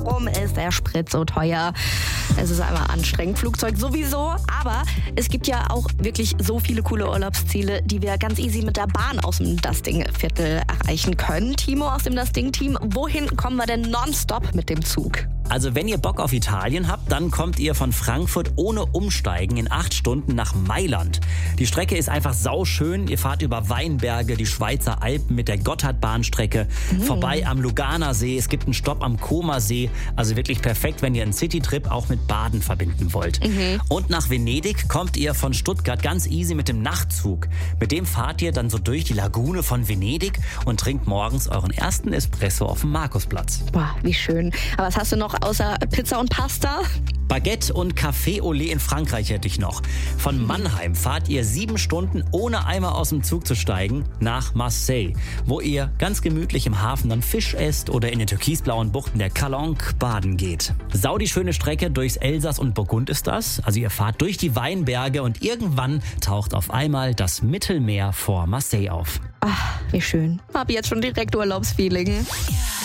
warum ist der Sprit so teuer? Es ist einmal anstrengend, Flugzeug sowieso, aber es gibt ja auch wirklich so viele coole Urlaubsziele, die wir ganz easy mit der Bahn aus dem Dusting-Viertel erreichen können. Timo aus dem Dusting-Team, wohin kommen wir denn nonstop mit dem Zug? Also wenn ihr Bock auf Italien habt, dann kommt ihr von Frankfurt ohne Umsteigen in 8 Stunden nach Mailand. Die Strecke ist einfach sauschön. Ihr fahrt über Weinberge, die Schweizer Alpen mit der Gotthardbahnstrecke, vorbei am Luganer See. Es gibt einen Stopp am Comer-See. Also wirklich perfekt, wenn ihr einen Citytrip auch mit Baden verbinden wollt. Und nach Venedig kommt ihr von Stuttgart ganz easy mit dem Nachtzug. Mit dem fahrt ihr dann so durch die Lagune von Venedig und trinkt morgens euren ersten Espresso auf dem Markusplatz. Boah, wie schön. Aber was hast du noch außer Pizza und Pasta? Baguette und Café au lait in Frankreich hätte ich noch. Von Mannheim fahrt ihr 7 Stunden, ohne einmal aus dem Zug zu steigen, nach Marseille, wo ihr ganz gemütlich im Hafen dann Fisch esst oder in den türkisblauen Buchten der Calanque baden geht. Sau die schöne Strecke durchs Elsass und Burgund ist das. Also ihr fahrt durch die Weinberge und irgendwann taucht auf einmal das Mittelmeer vor Marseille auf. Ach, wie schön. Hab jetzt schon direkt Urlaubsfeeling.